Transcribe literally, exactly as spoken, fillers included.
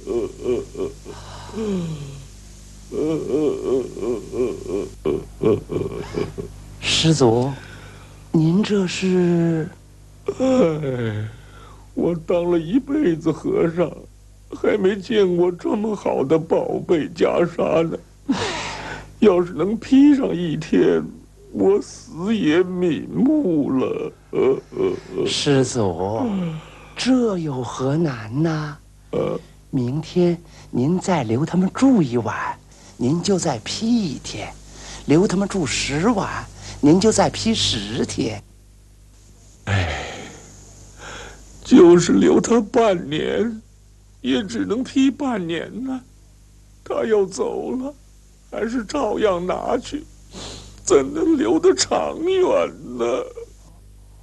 施主，您这是？ 哎，我当了一辈子和尚，还没见过这么好的宝贝袈裟呢。要是能披上一天，我死也瞑目了。呃呃呃， 施主，这有何难呢？ 呃， 明天您再留他们住一晚，您就再批一天；留他们住十晚，您就再批十天。 哎，就是留他半年，也只能批半年呢。他要走了，还是照样拿去，怎能留得长远呢？